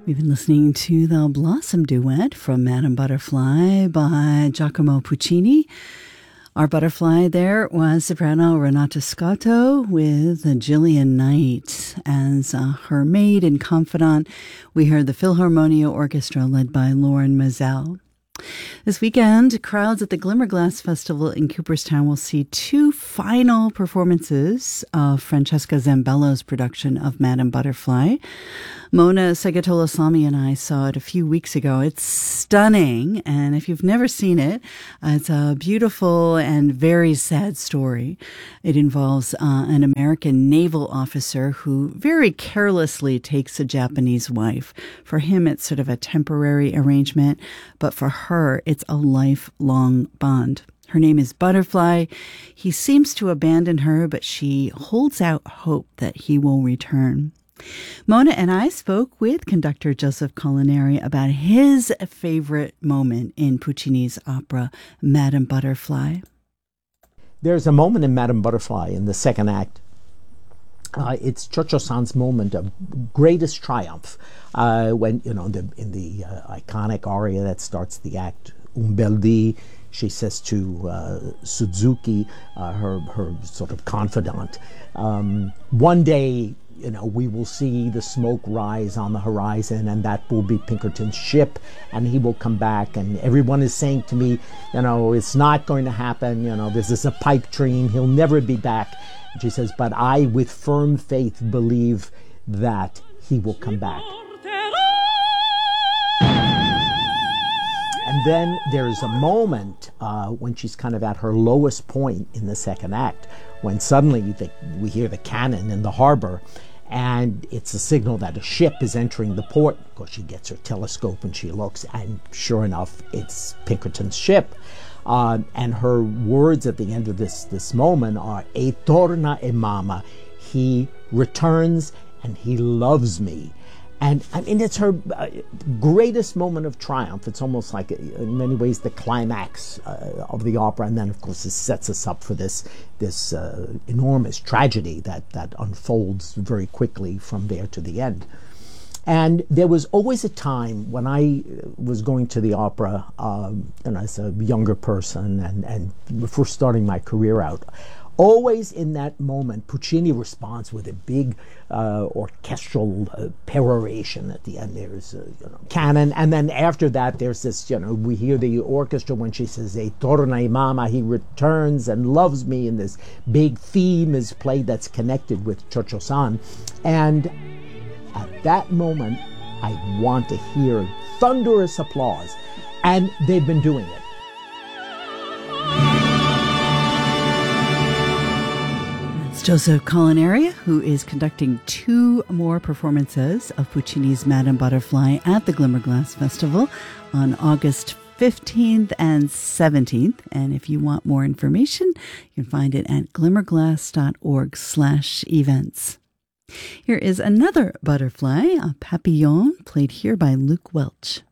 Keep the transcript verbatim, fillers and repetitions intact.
We've been listening to the Blossom Duet from Madame Butterfly by Giacomo Puccini. Our butterfly there was soprano Renata Scotto with Gillian Knight as uh, her maid and confidant. We heard the Philharmonia Orchestra led by Lauren Mazel. This weekend, crowds at the Glimmerglass Festival in Cooperstown will see two final performances of Francesca Zambello's production of Madame Butterfly. Mona Segatola-Sami and I saw it a few weeks ago. It's stunning, and if you've never seen it, uh, it's a beautiful and very sad story. It involves uh, an American naval officer who very carelessly takes a Japanese wife. For him, it's sort of a temporary arrangement, but for her, it's a lifelong bond. Her name is Butterfly. He seems to abandon her, but she holds out hope that he will return. Mona and I spoke with conductor Joseph Colinari about his favorite moment in Puccini's opera, Madame Butterfly. There's a moment in Madame Butterfly in the second act. Uh, it's Cho-Cho-San's moment of greatest triumph uh, when, you know, the, in the uh, iconic aria that starts the act, Un bel dì, she says to uh, Suzuki, uh, her, her sort of confidant, um, one day, you know, we will see the smoke rise on the horizon, and that will be Pinkerton's ship, and he will come back. And everyone is saying to me, you know, it's not going to happen. You know, this is a pipe dream. He'll never be back. And she says, but I, with firm faith, believe that he will come back. And then there's a moment uh, when she's kind of at her lowest point in the second act, when suddenly the, we hear the cannon in the harbor, and it's a signal that a ship is entering the port. Of course, she gets her telescope and she looks, and sure enough, it's Pinkerton's ship. Uh, and her words at the end of this, this moment are, E torna e mama, he returns and he loves me. And I mean, it's her uh, greatest moment of triumph. It's almost like, in many ways, the climax uh, of the opera. And then, of course, it sets us up for this this uh, enormous tragedy that, that unfolds very quickly from there to the end. And there was always a time when I was going to the opera, um, and as a younger person, and, and before starting my career out, always in that moment, Puccini responds with a big uh, orchestral uh, peroration at the end. There's a you know, canon, and then after that, there's this, you know, we hear the orchestra when she says, E torna e mama, he returns and loves me, and this big theme is played that's connected with Cho-Cho-San. And at that moment, I want to hear thunderous applause, and they've been doing it. Joseph Colinari, who is conducting two more performances of Puccini's Madame Butterfly at the Glimmerglass Festival on August fifteenth and seventeenth. And if you want more information, you can find it at glimmerglass.org slash events. Here is another butterfly, a papillon, played here by Luke Welch.